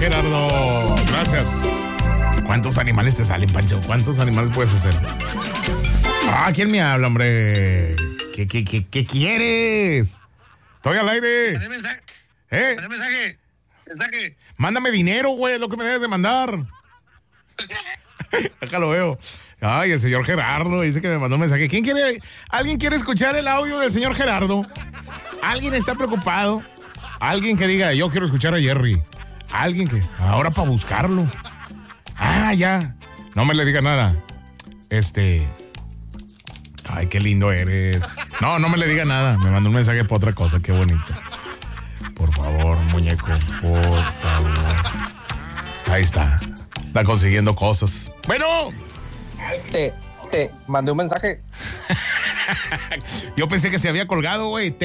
Gerardo. Gracias. ¿Cuántos animales te salen, Pancho? ¿Cuántos animales puedes hacer? ¿Quién me habla, hombre? ¿Qué quieres? Estoy al aire. Mandé mensaje. Mandé mensaje. Mándame dinero, güey, es lo que me debes de mandar. Acá lo veo. Ay, el señor Gerardo dice que me mandó un mensaje. ¿Alguien quiere escuchar el audio del señor Gerardo? ¿Alguien está preocupado? Alguien que diga, yo quiero escuchar a Jerry. Alguien que, ahora para buscarlo. Ya. No me le diga nada. Ay, qué lindo eres. No me le diga nada. Me mandó un mensaje para otra cosa, qué bonito. Por favor, muñeco, por favor. Ahí está. Está consiguiendo cosas. Bueno. Te mandé un mensaje. Yo pensé que se había colgado, güey.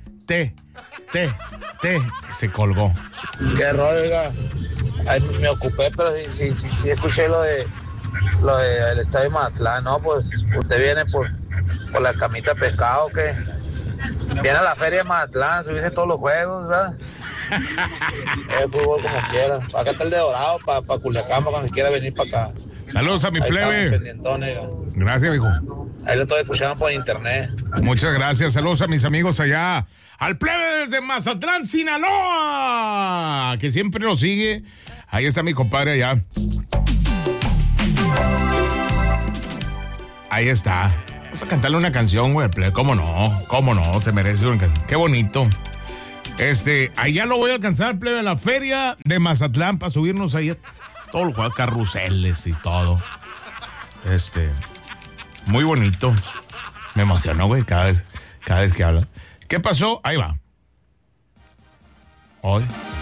Se colgó. Qué rollo, oiga. Ay, me ocupé, pero sí escuché lo de el estadio de Mazatlán. No, pues usted viene por la camita de pescado, que viene a la feria de Mazatlán, subirse todos los juegos, ¿verdad? El fútbol como quiera. Acá está el de Dorado, para Culiacán, para cuando quiera venir para acá. Saludos a mi plebe. Gracias, hijo. Ahí lo estoy escuchando por internet. Muchas gracias. Saludos a mis amigos allá. Al plebe desde Mazatlán, Sinaloa, que siempre nos sigue. Ahí está mi compadre allá. Ahí está. Vamos a cantarle una canción, güey. ¿Cómo no? Se merece una canción. Qué bonito. Allá lo voy a alcanzar, plebe, en la feria de Mazatlán para subirnos ahí a todos los juegos, carruseles y todo. Muy bonito. Me emocionó, güey, cada vez que habla. ¿Qué pasó? Ahí va. Hoy.